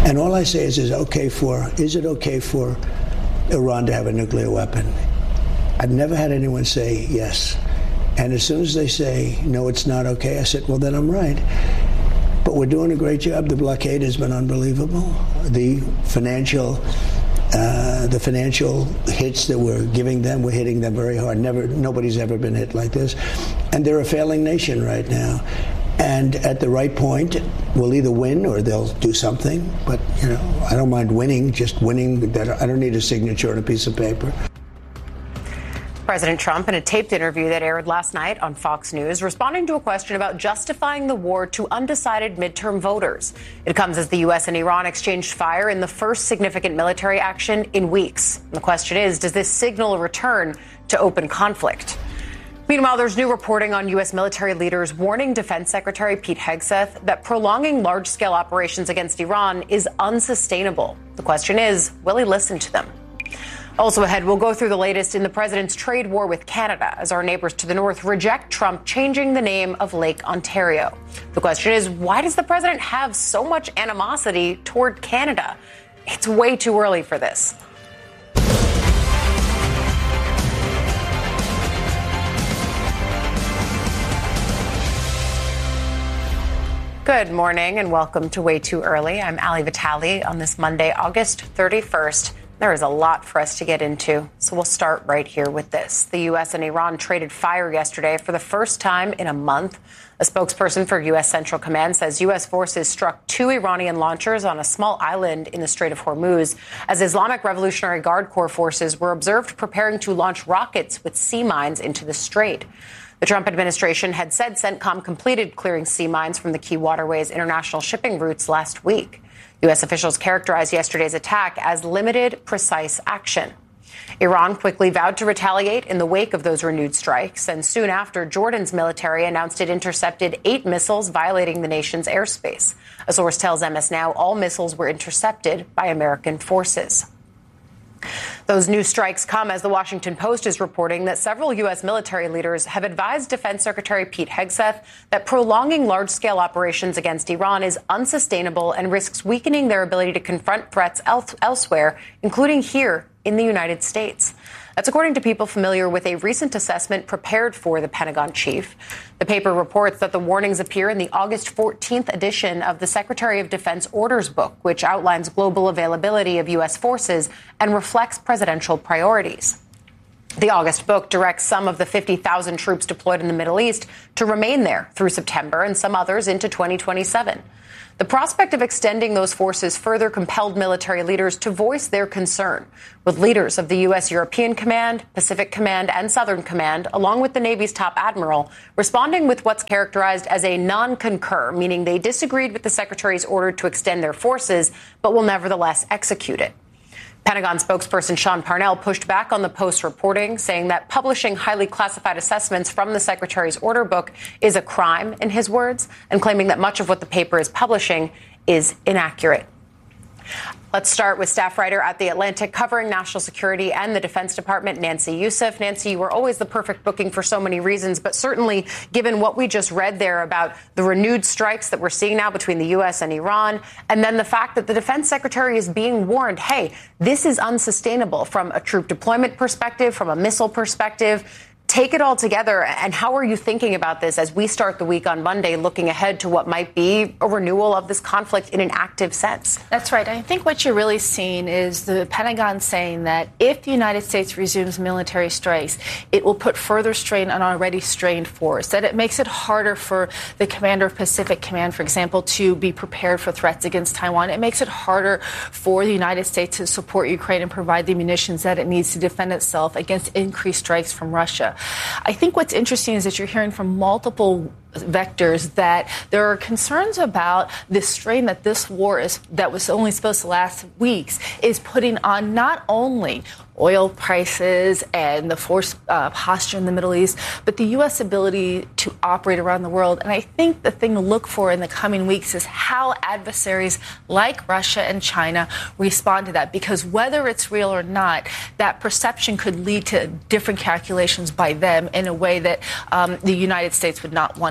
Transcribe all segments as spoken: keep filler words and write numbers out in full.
And all I say is, is okay for, is it okay for Iran to have a nuclear weapon? I've never had anyone say yes. And as soon as they say, no, it's not okay, I said, well, then I'm right. But we're doing a great job. The blockade has been unbelievable. The financial, uh, the financial hits that we're giving them, we're hitting them very hard. Never, nobody's ever been hit like this. And they're a failing nation right now. And at the right point, we'll either win or they'll do something. But, you know, I don't mind winning, just winning. I don't need a signature on a piece of paper. President Trump, in a taped interview that aired last night on Fox News, responding to a question about justifying the war to undecided midterm voters. It comes as the U S and Iran exchanged fire in the first significant military action in weeks. And the question is, does this signal a return to open conflict? Meanwhile, there's new reporting on U S military leaders warning Defense Secretary Pete Hegseth that prolonging large-scale operations against Iran is unsustainable. The question is, will he listen to them? Also ahead, we'll go through the latest in the president's trade war with Canada as our neighbors to the north reject Trump changing the name of Lake Ontario. The question is, why does the president have so much animosity toward Canada? It's way too early for this. Good morning and welcome to Way Too Early. I'm Ali Vitale on this Monday, August thirty-first. There is a lot for us to get into, so we'll start right here with this. The U S and Iran traded fire yesterday for the first time in a month. A spokesperson for U S Central Command says U S forces struck two Iranian launchers on a small island in the Strait of Hormuz as Islamic Revolutionary Guard Corps forces were observed preparing to launch rockets with sea mines into the strait. The Trump administration had said CENTCOM completed clearing sea mines from the key waterway's international shipping routes last week. U S officials characterized yesterday's attack as limited, precise action. Iran quickly vowed to retaliate in the wake of those renewed strikes, and soon after, Jordan's military announced it intercepted eight missiles violating the nation's airspace. A source tells M S Now all missiles were intercepted by American forces. Those new strikes come as the Washington Post is reporting that several U S military leaders have advised Defense Secretary Pete Hegseth that prolonging large-scale operations against Iran is unsustainable and risks weakening their ability to confront threats el- elsewhere, including here in the United States. That's according to people familiar with a recent assessment prepared for the Pentagon chief. The paper reports that the warnings appear in the August fourteenth edition of the Secretary of Defense Orders Book, which outlines global availability of U S forces and reflects presidential priorities. The August book directs some of the fifty thousand troops deployed in the Middle East to remain there through September and some others into twenty twenty-seven. The prospect of extending those forces further compelled military leaders to voice their concern, with leaders of the U S European Command, Pacific Command, and Southern Command, along with the Navy's top admiral, responding with what's characterized as a non-concur, meaning they disagreed with the Secretary's order to extend their forces, but will nevertheless execute it. Pentagon spokesperson Sean Parnell pushed back on the Post's reporting, saying that publishing highly classified assessments from the Secretary's order book is a crime, in his words, and claiming that much of what the paper is publishing is inaccurate. Let's start with staff writer at The Atlantic covering national security and the Defense Department, Nancy Youssef. Nancy, you were always the perfect booking for so many reasons, but certainly given what we just read there about the renewed strikes that we're seeing now between the U S and Iran, and then the fact that the Defense Secretary is being warned, hey, this is unsustainable from a troop deployment perspective, from a missile perspective. Take it all together, and how are you thinking about this as we start the week on Monday, looking ahead to what might be a renewal of this conflict in an active sense? That's right. I think what you're really seeing is the Pentagon saying that if the United States resumes military strikes, it will put further strain on already strained force, that it makes it harder for the commander of Pacific Command, for example, to be prepared for threats against Taiwan. It makes it harder for the United States to support Ukraine and provide the munitions that it needs to defend itself against increased strikes from Russia. I think what's interesting is that you're hearing from multiple vectors that there are concerns about the strain that this war is that was only supposed to last weeks is putting on not only oil prices and the force uh, posture in the Middle East, but the U S ability to operate around the world. And I think the thing to look for in the coming weeks is how adversaries like Russia and China respond to that, because whether it's real or not, that perception could lead to different calculations by them in a way that um, the United States would not want to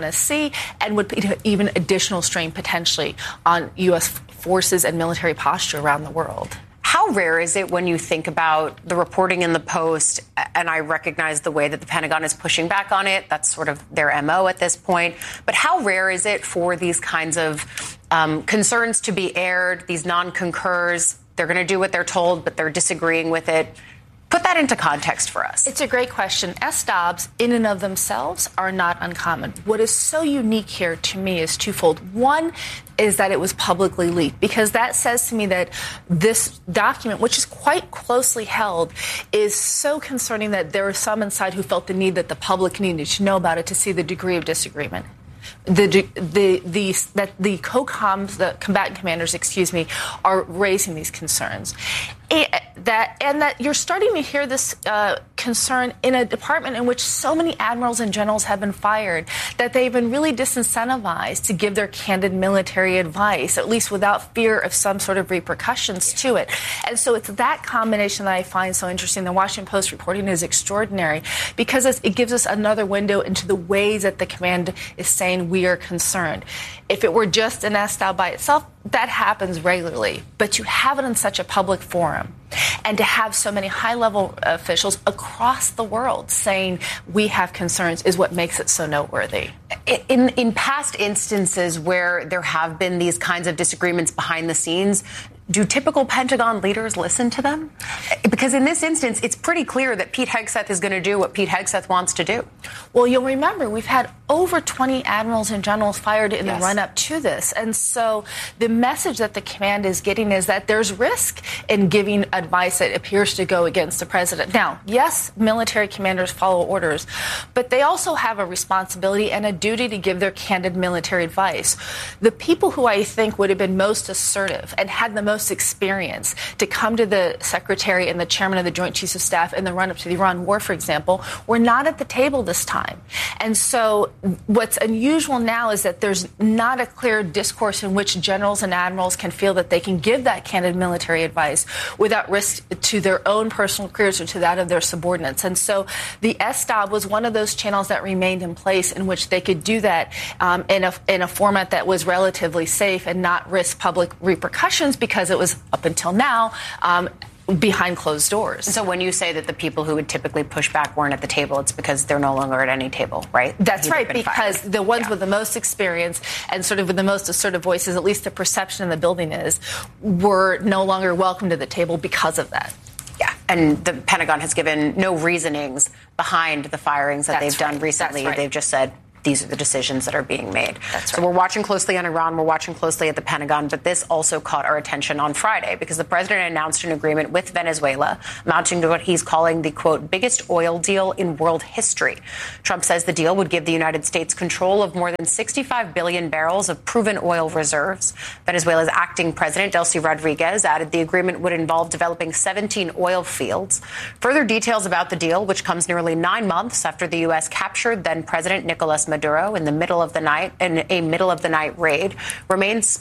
to see and would put even additional strain potentially on U S forces and military posture around the world. How rare is it when you think about the reporting in the Post, and I recognize the way that the Pentagon is pushing back on it, that's sort of their M O at this point, but how rare is it for these kinds of um, concerns to be aired, these non-concurs? They're going to do what they're told, but they're disagreeing with it. Put that into context for us. It's a great question. S D O Bs in and of themselves are not uncommon. What is so unique here to me is twofold. One is that it was publicly leaked, because that says to me that this document, which is quite closely held, is so concerning that there are some inside who felt the need that the public needed to know about it to see the degree of disagreement. The, the, the, that the COCOMs, the combatant commanders, excuse me, are raising these concerns. It, that, and that you're starting to hear this uh, concern in a department in which so many admirals and generals have been fired, that they've been really disincentivized to give their candid military advice, at least without fear of some sort of repercussions to it. And so it's that combination that I find so interesting. The Washington Post reporting is extraordinary because it gives us another window into the ways that the command is saying we are concerned. If it were just an S D O B by itself, that happens regularly, but you have it in such a public forum. And to have so many high-level officials across the world saying we have concerns is what makes it so noteworthy. In, in past instances where there have been these kinds of disagreements behind the scenes, do typical Pentagon leaders listen to them? Because in this instance, it's pretty clear that Pete Hegseth is going to do what Pete Hegseth wants to do. Well, you'll remember we've had over twenty admirals and generals fired in yes. the run-up to this. And so the message that the command is getting is that there's risk in giving advice that appears to go against the president. Now, yes, military commanders follow orders, but they also have a responsibility and a duty to give their candid military advice. The people who I think would have been most assertive and had the most experience to come to the secretary and the chairman of the Joint Chiefs of Staff in the run-up to the Iran war, for example, were not at the table this time. And so what's unusual now is that there's not a clear discourse in which generals and admirals can feel that they can give that candid military advice without risk to their own personal careers or to that of their subordinates. And so the S D O B was one of those channels that remained in place in which they could do that um, in a in a format that was relatively safe and not risk public repercussions, because it was, up until now, um, behind closed doors. So when you say that the people who would typically push back weren't at the table, it's because they're no longer at any table, right? That's right, because fired. the ones yeah. with the most experience and sort of with the most assertive voices, at least the perception in the building is, were no longer welcome to the table because of that. Yeah, and the Pentagon has given no reasonings behind the firings that That's they've right. done recently. Right. They've just said, these are the decisions that are being made. That's so right. we're watching closely on Iran. We're watching closely at the Pentagon. But this also caught our attention on Friday because the president announced an agreement with Venezuela amounting to what he's calling the, quote, biggest oil deal in world history. Trump says the deal would give the United States control of more than sixty-five billion barrels of proven oil reserves. Venezuela's acting president, Delcy Rodriguez, added the agreement would involve developing seventeen oil fields. Further details about the deal, which comes nearly nine months after the U S captured then President Nicolas Maduro in the middle of the night in a middle of the night raid, remains